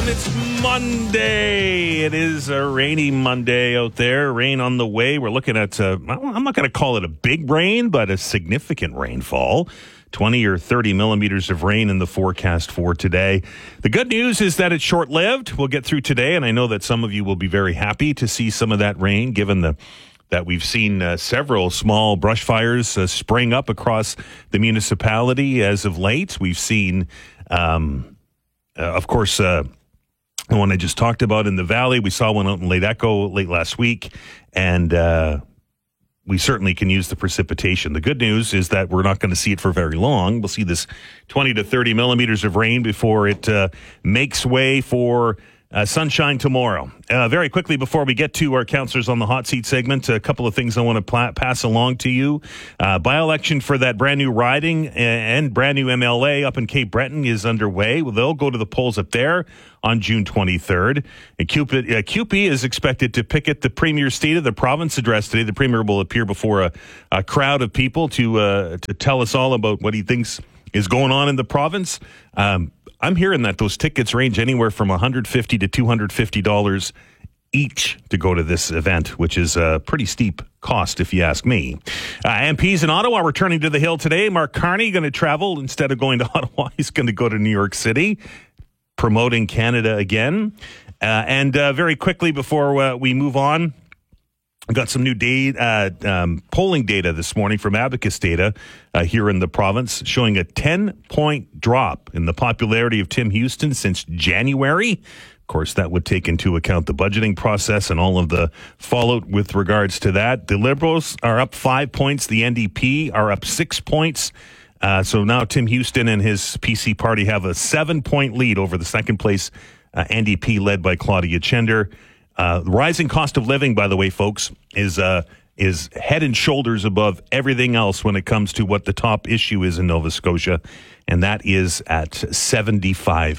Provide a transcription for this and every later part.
It's Monday. It is a rainy Monday out there. Rain on the way. We're looking at, I'm not going to call it a big rain, but a significant rainfall. 20 or 30 millimeters of rain in the forecast for today. The good news is that it's short-lived. We'll get through today, and I know that some of you will be very happy to see some of that rain, given that we've seen several small brush fires spring up across the municipality as of late. We've seen, of course, the one I just talked about in the Valley. We saw one out in Lake Echo late last week, and we certainly can use the precipitation. The good news is that we're not going to see it for very long. We'll see this 20 to 30 millimeters of rain before it makes way for sunshine tomorrow. Very quickly, before we get to our Counselors on the Hot Seat segment, a couple of things I want to pass along to you. By-election for that brand new riding and brand new MLA up in Cape Breton is underway. Well, they'll go to the polls up there on June 23rd. And CUPE is expected to picket the Premier's State of the Province address today. The Premier will appear before a crowd of people to tell us all about what he thinks is going on in the province. I'm hearing that those tickets range anywhere from $150 to $250 each to go to this event, which is a pretty steep cost, if you ask me. MPs in Ottawa returning to the Hill today. Mark Carney going to travel. Instead of going to Ottawa, he's going to go to New York City, promoting Canada again. And very quickly before we move on, I got some new polling data this morning from Abacus Data here in the province, showing a 10-point drop in the popularity of Tim Houston since January. Of course, that would take into account the budgeting process and all of the fallout with regards to that. The Liberals are up 5 points. The NDP are up 6 points. So now Tim Houston and his PC party have a 7-point lead over the second place NDP led by Claudia Chender. The rising cost of living, by the way, folks, is head and shoulders above everything else when it comes to what the top issue is in Nova Scotia, and that is at 75%.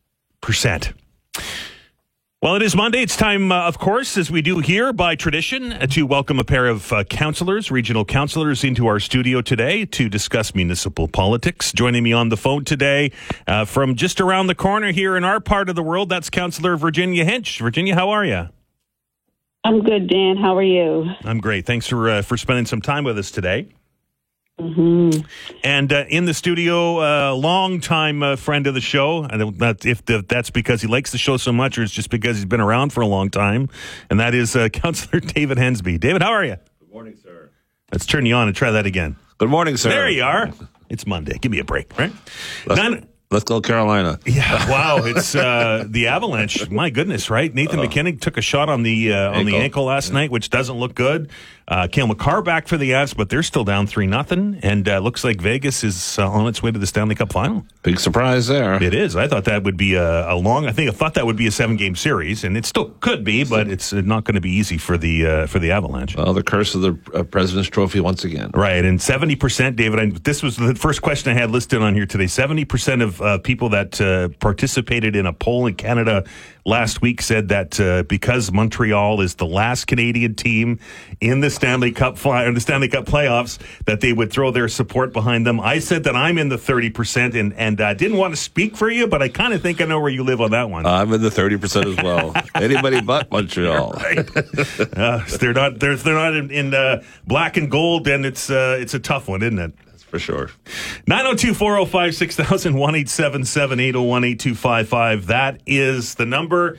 Well, it is Monday. It's time, of course, as we do here by tradition, to welcome a pair of councillors, regional councillors, into our studio today to discuss municipal politics. Joining me on the phone today from just around the corner here in our part of the world, that's Councillor Virginia Hinch. Virginia, how are you? I'm good, Dan. How are you? I'm great. Thanks for spending some time with us today. Mm-hmm. And in the studio, long-time friend of the show. I don't know if that's because he likes the show so much or it's just because he's been around for a long time. And that is Councillor David Hensby. David, how are you? Good morning, sir. Let's turn you on and try that again. Good morning, sir. There you are. It's Monday. Give me a break, right? Let's go Carolina. Yeah, wow. It's the Avalanche. My goodness, right? Nathan McKinnon took a shot on the ankle last night, which doesn't look good. Cale Makar back for the Avs, but they're still down 3-0, and looks like Vegas is on its way to the Stanley Cup final. Big surprise there. It is. I thought that would be I thought that would be a 7-game series, and it still could be, but it's not going to be easy for the Avalanche. Well, the curse of the President's Trophy once again. Right, and 70%, David. This was the first question I had listed on here today. 70% of people that participated in a poll in Canada last week said that because Montreal is the last Canadian team in the Stanley Cup playoffs, that they would throw their support behind them. I said that I'm in the 30%, and didn't want to speak for you, but I kind of think I know where you live on that one. I'm in the 30% as well. Anybody but Montreal. Right. They're not in black and gold, and it's a tough one, isn't it? For sure. 902-405-6000, 1-877-801-8255. That is the number.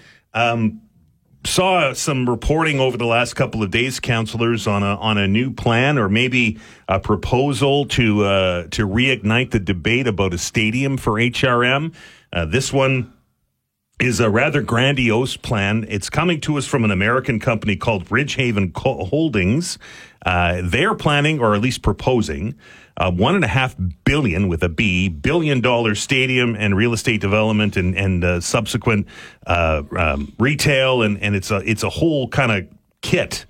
Saw some reporting over the last couple of days, councillors, on a new plan or maybe a proposal to reignite the debate about a stadium for HRM. This one is a rather grandiose plan. It's coming to us from an American company called Ridgehaven Holdings. They're planning, or at least proposing, $1.5 billion with a B, $1 billion stadium and real estate development and subsequent retail, and it's a whole kind of kit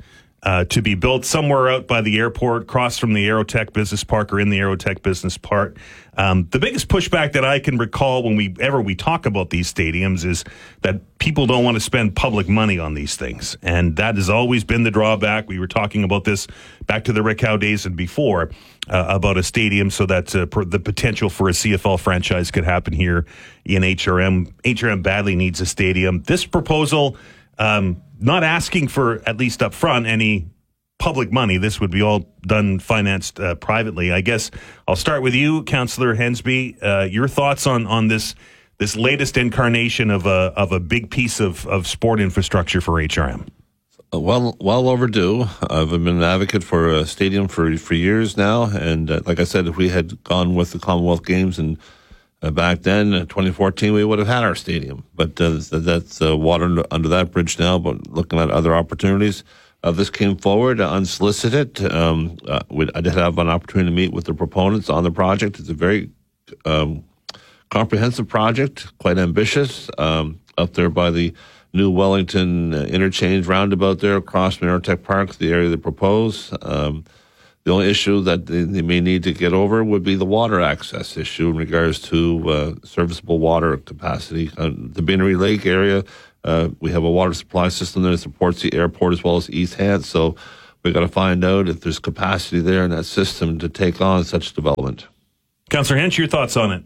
to be built somewhere out by the airport, across from the Aerotech Business Park or in the Aerotech Business Park. The biggest pushback that I can recall when we talk about these stadiums is that people don't want to spend public money on these things. And that has always been the drawback. We were talking about this back to the Rick Howe days and before about a stadium so that the potential for a CFL franchise could happen here in HRM. HRM badly needs a stadium. This proposal, not asking for, at least up front, any public money. This would be all done, financed privately. I guess I'll start with you, Councillor Hensby. Your thoughts on this latest incarnation of a big piece of sport infrastructure for HRM? Well overdue. I've been an advocate for a stadium for years now, and like I said, if we had gone with the Commonwealth Games and back then, 2014, we would have had our stadium. But that's water under that bridge now. But looking at other opportunities, this came forward unsolicited. I did have an opportunity to meet with the proponents on the project. It's a very comprehensive project, quite ambitious, up there by the new Wellington interchange roundabout there across from Aerotech Park, the area they propose. The only issue that they may need to get over would be the water access issue in regards to serviceable water capacity. The Binnery Lake area, we have a water supply system there that supports the airport as well as East Hants, so we've got to find out if there's capacity there in that system to take on such development. Councillor Hench, your thoughts on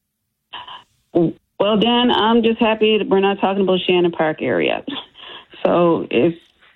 it? Well, Dan, I'm just happy that we're not talking about Shannon Park area. So if,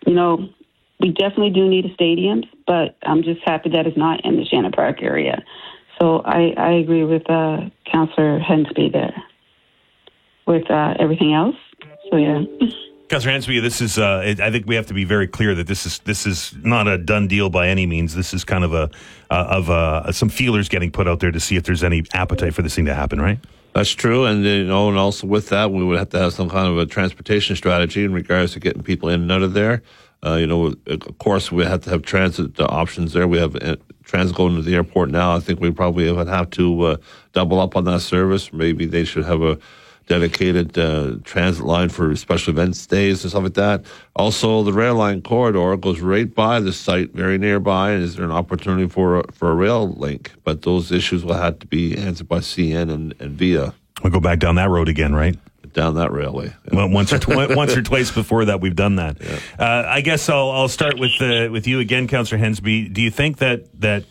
we definitely do need a stadium, but I'm just happy that it's not in the Shannon Park area. So I agree with Councillor Hensby there with everything else. So, yeah. Councillor Hensby, this is, I think we have to be very clear that this is not a done deal by any means. This is kind of some feelers getting put out there to see if there's any appetite for this thing to happen, right? That's true, and and also with that, we would have to have some kind of a transportation strategy in regards to getting people in and out of there. Of course, we have to have transit options there. We have transit going to the airport now. I think we probably would have to double up on that service. Maybe they should have a dedicated transit line for special event stays and stuff like that. Also, the rail line corridor goes right by the site, very nearby, and is there an opportunity for a rail link? But those issues will have to be answered by CN and VIA. We'll go back down that road again, right? Down that railway. Yeah. Well, once or twice before that, we've done that. Yeah. I guess I'll start with you again, Councillor Hensby. Do you think that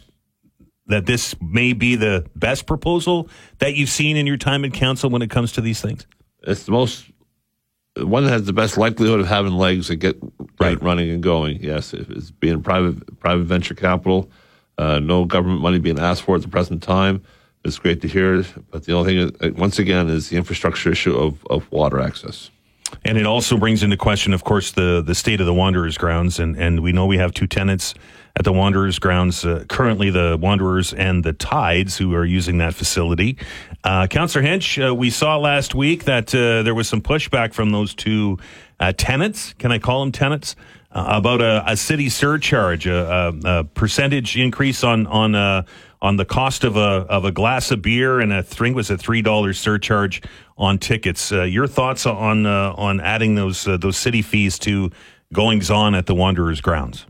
this may be the best proposal that you've seen in your time in council when it comes to these things? It's the one that has the best likelihood of having legs that get running and going. Yes, it's being private venture capital, no government money being asked for at the present time. It's great to hear, but the only thing, once again, is the infrastructure issue of water access. And it also brings into question, of course, the state of the Wanderers grounds. And we know we have two tenants at the Wanderers grounds, currently the Wanderers and the Tides, who are using that facility. Councillor Hench, we saw last week that there was some pushback from those two tenants. Can I call them tenants? About a city surcharge, a percentage increase on the cost of a glass of beer, and a $3 surcharge on tickets. Your thoughts on adding those city fees to goings on at the Wanderers grounds?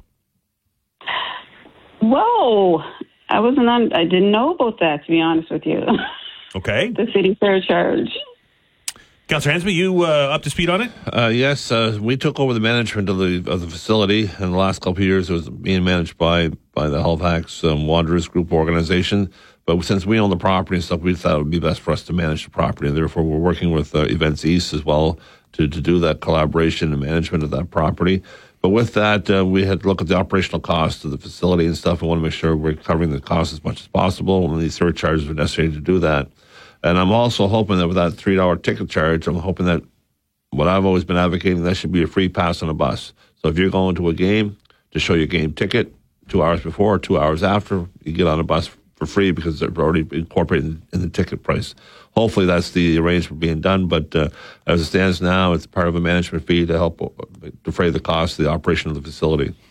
Whoa, I didn't know about that, to be honest with you. Okay. The city surcharge. Councillor Hensby, you up to speed on it? Yes, we took over the management of the facility. In the last couple of years, it was being managed by the Halifax Wanderers Group organization. But since we own the property and stuff, we thought it would be best for us to manage the property. And therefore, we're working with Events East as well to do that collaboration and management of that property. But with that, we had to look at the operational costs of the facility and stuff. We want to make sure we're covering the costs as much as possible, and these surcharges are necessary to do that. And I'm also hoping that with that $3 ticket charge, I'm hoping that what I've always been advocating, that should be a free pass on a bus. So if you're going to a game, to show your game ticket 2 hours before or 2 hours after, you get on a bus for free because they're already incorporated in the ticket price. Hopefully that's the arrangement being done, but as it stands now, it's part of a management fee to help defray the cost of the operation of the facility.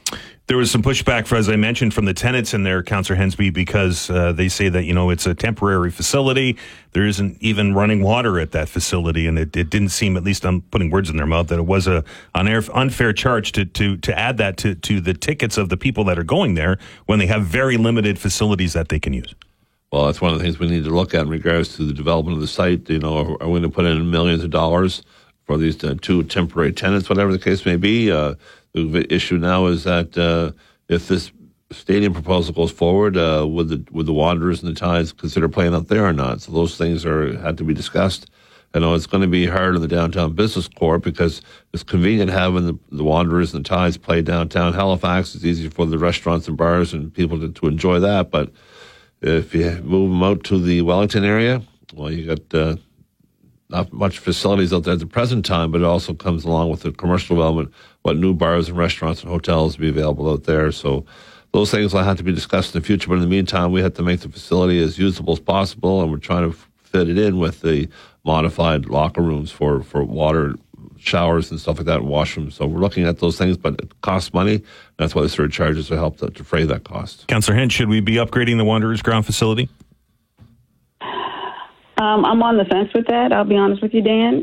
There was some pushback, as I mentioned, from the tenants in there, Councillor Hensby, because they say that, it's a temporary facility. There isn't even running water at that facility. And it didn't seem, at least I'm putting words in their mouth, that it was an unfair charge to add that to the tickets of the people that are going there when they have very limited facilities that they can use. Well, that's one of the things we need to look at in regards to the development of the site. Are we going to put in millions of dollars for these two temporary tenants, whatever the case may be? The issue now is that if this stadium proposal goes forward, would the Wanderers and the Tides consider playing out there or not? So those things had to be discussed. I know it's going to be hard in the downtown business core because it's convenient having the Wanderers and the Tides play downtown Halifax. It's easy for the restaurants and bars and people to enjoy that. But if you move them out to the Wellington area, well, you got not much facilities out there at the present time, but it also comes along with the commercial development, what new bars and restaurants and hotels will be available out there. So those things will have to be discussed in the future. But in the meantime, we have to make the facility as usable as possible, and we're trying to fit it in with the modified locker rooms for water, showers and stuff like that, and washrooms. So we're looking at those things, but it costs money. That's why the surcharges will help to defray that cost. Councillor Hens, should we be upgrading the Wanderers ground facility? I'm on the fence with that. I'll be honest with you, Dan.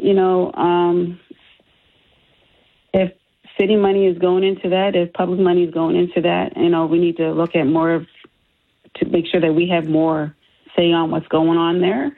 If city money is going into that, if public money is going into that, we need to look at more to make sure that we have more say on what's going on there.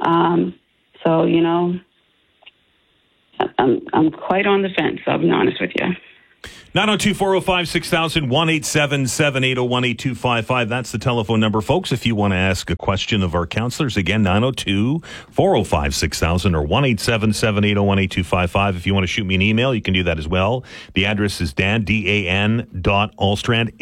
I'm quite on the fence. I'll be honest with you. 902-405-6000, 1-877-801-8255. That's the telephone number, folks, if you want to ask a question of our counselors. Again, 902-405-6000 or 1-877-801-8255. If you want to shoot me an email, you can do that as well. The address is dan.alstrand,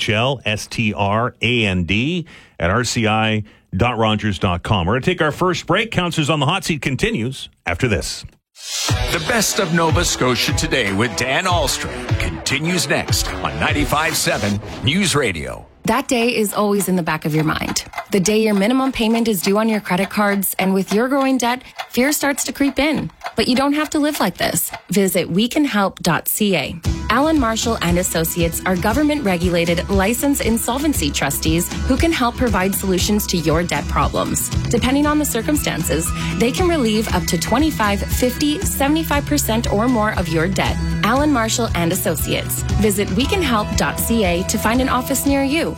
AHLSTRAND, at rci.rogers.com. We're going to take our first break. Counselors on the Hot Seat continues after this. The best of Nova Scotia Today with Dan Alstrand continues next on 95.7 News Radio. That day is always in the back of your mind. The day your minimum payment is due on your credit cards, and with your growing debt, fear starts to creep in. But you don't have to live like this. Visit wecanhelp.ca. Allen Marshall and Associates are government-regulated, licensed insolvency trustees who can help provide solutions to your debt problems. Depending on the circumstances, they can relieve up to 25, 50, 75% or more of your debt. Allen Marshall and Associates. Visit wecanhelp.ca to find an office near you.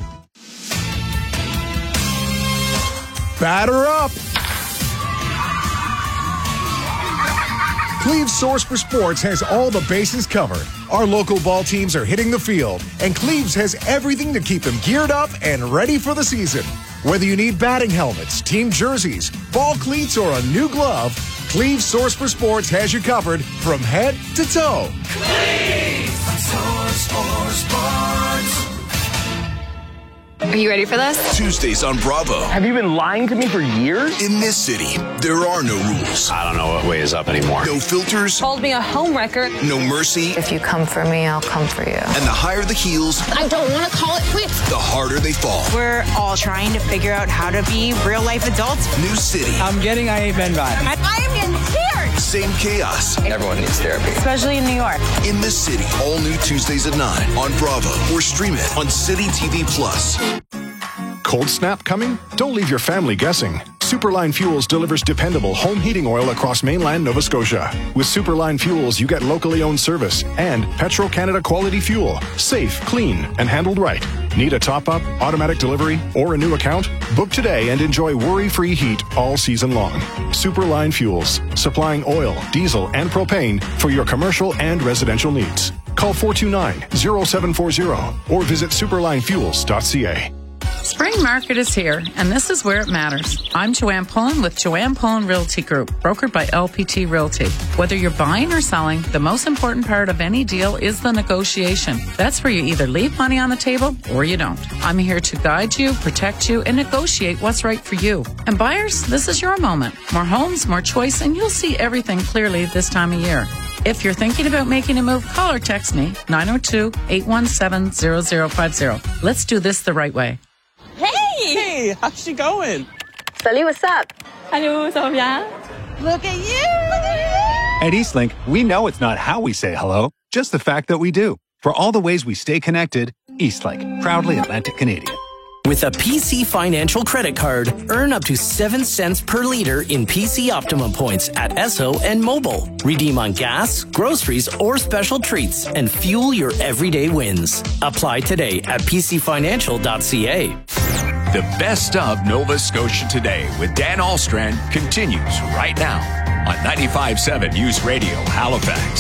Batter up! Cleve's Source for Sports has all the bases covered. Our local ball teams are hitting the field, and Cleve's has everything to keep them geared up and ready for the season. Whether you need batting helmets, team jerseys, ball cleats, or a new glove, Cleve's Source for Sports has you covered from head to toe. Cleve's Source for Sports. Are you ready for this? Tuesdays on Bravo. Have you been lying to me for years? In this city, there are no rules. I don't know what way is up anymore. No filters. Called me a homewrecker. No mercy. If you come for me, I'll come for you. And the higher the heels, I don't want to call it quits. the harder they fall. We're all trying to figure out how to be real-life adults. New city. I'm getting I Ain't Been Bad. I am in tears. Same chaos. Everyone needs therapy. Especially in New York. In this city, all new Tuesdays at 9 on Bravo or stream it on City TV Plus. Cold snap coming? Don't leave your family guessing. Superline Fuels delivers dependable home heating oil across mainland Nova Scotia. With Superline Fuels, you get locally owned service and Petro-Canada quality fuel. Safe, clean, and handled right. Need a top-up, automatic delivery, or a new account? Book today and enjoy worry-free heat all season long. Superline Fuels, supplying oil, diesel, and propane for your commercial and residential needs. Call 429-0740 or visit superlinefuels.ca. Spring market is here, and this is where it matters. I'm Joanne Pullen with Joanne Pullen Realty Group, brokered by LPT Realty. Whether you're buying or selling, the most important part of any deal is the negotiation. That's where you either leave money on the table or you don't. I'm here to guide you, protect you, and negotiate what's right for you. And buyers, this is your moment. More homes, more choice, and you'll see everything clearly this time of year. If you're thinking about making a move, call or text me, 902-817-0050. Let's do this the right way. Hey, how's she going? Salut, what's up? Hello, ça va bien? Look at you. At Eastlink, we know it's not how we say hello, just the fact that we do. For all the ways we stay connected, Eastlake, proudly Atlantic Canadian. With a PC Financial credit card, earn up to 7 cents per liter in PC Optimum points at Esso and Mobile. Redeem on gas, groceries, or special treats and fuel your everyday wins. Apply today at pcfinancial.ca. The best of Nova Scotia Today with Dan Alstrand continues right now on 95.7 News Radio Halifax.